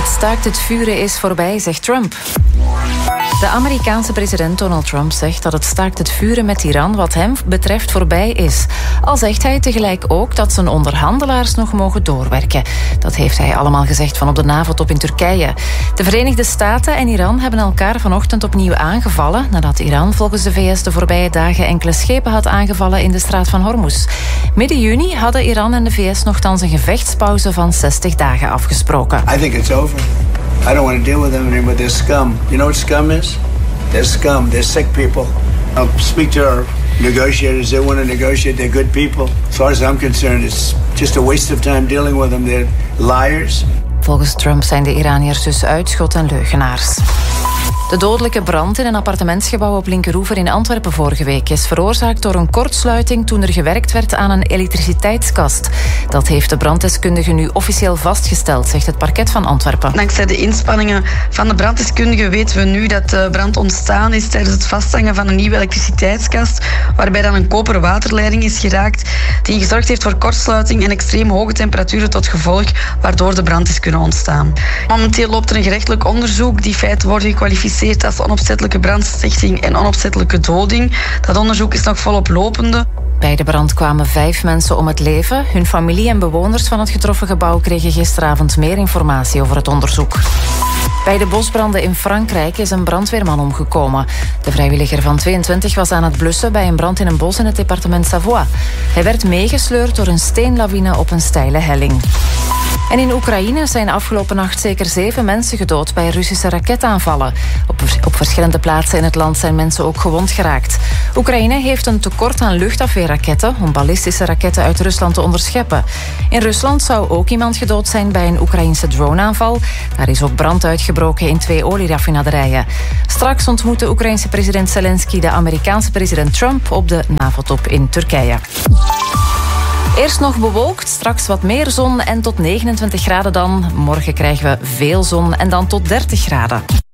Het staakt het vuren is voorbij, zegt Trump. De Amerikaanse president Donald Trump zegt dat het staakt het vuren met Iran wat hem betreft voorbij is. Al zegt hij tegelijk ook dat zijn onderhandelaars nog mogen doorwerken. Dat heeft hij allemaal gezegd van op de NAVO-top in Turkije. De Verenigde Staten en Iran hebben elkaar vanochtend opnieuw aangevallen nadat Iran volgens de VS de voorbije dagen enkele schepen had aangevallen in de straat van Hormuz. Midden juni hadden Iran en de VS nogthans een gevechtspauze van 60 dagen afgesproken. I think it's over. I don't want to deal with them anymore. They're scum. You know what scum is? They're scum. They're sick people. I'll speak to our negotiators. They want to negotiate. They're good people. As far as I'm concerned, it's just a waste of time dealing with them. They're liars. Volgens Trump zijn de Iraniërs dus uitschot en leugenaars. De dodelijke brand in een appartementsgebouw op Linkeroever in Antwerpen vorige week is veroorzaakt door een kortsluiting toen er gewerkt werd aan een elektriciteitskast. Dat heeft de branddeskundige nu officieel vastgesteld, zegt het parket van Antwerpen. Dankzij de inspanningen van de branddeskundige weten we nu dat de brand ontstaan is tijdens het vasthangen van een nieuwe elektriciteitskast, waarbij dan een koperen waterleiding is geraakt, die gezorgd heeft voor kortsluiting en extreem hoge temperaturen tot gevolg, waardoor de brand is kunnen ontstaan. Momenteel loopt er een gerechtelijk onderzoek. Die feiten worden gekwalificeerd als onopzettelijke brandstichting en onopzettelijke doding. Dat onderzoek is nog volop lopende. Bij de brand kwamen 5 mensen om het leven. Hun familie en bewoners van het getroffen gebouw kregen gisteravond meer informatie over het onderzoek. Bij de bosbranden in Frankrijk is een brandweerman omgekomen. De vrijwilliger van 22 was aan het blussen bij een brand in een bos in het departement Savoie. Hij werd meegesleurd door een steenlawine op een steile helling. En in Oekraïne zijn afgelopen nacht zeker 7 mensen gedood bij Russische raketaanvallen. Op verschillende plaatsen in het land zijn mensen ook gewond geraakt. Oekraïne heeft een tekort aan luchtafweerraketten om ballistische raketten uit Rusland te onderscheppen. In Rusland zou ook iemand gedood zijn bij een Oekraïnse droneaanval. Daar is ook brand uitgebroken in 2 olieraffinaderijen. Straks ontmoet de Oekraïnse president Zelensky de Amerikaanse president Trump op de NAVO-top in Turkije. Eerst nog bewolkt, straks wat meer zon en tot 29 graden dan. Morgen krijgen we veel zon en dan tot 30 graden.